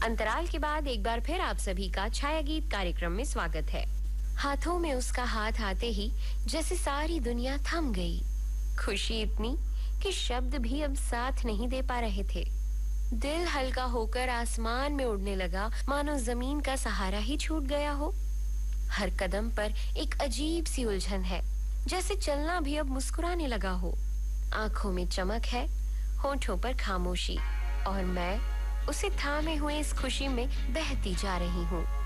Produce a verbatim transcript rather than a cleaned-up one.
अंतराल के बाद एक बार फिर आप सभी का छाया गीत कार्यक्रम में स्वागत है। हाथों में उसका हाथ आते ही जैसे सारी दुनिया थम गई। खुशी इतनी कि शब्द भी अब साथ नहीं दे पा रहे थे। दिल हल्का होकर आसमान में उड़ने लगा, मानो जमीन का सहारा ही छूट गया हो। हर कदम पर एक अजीब सी उलझन है, जैसे चलना भी अब मुस्कुराने लगा हो। आंखों में चमक है, होठों पर खामोशी, और मैं उसे थामे हुए इस खुशी में बहती जा रही हूँ।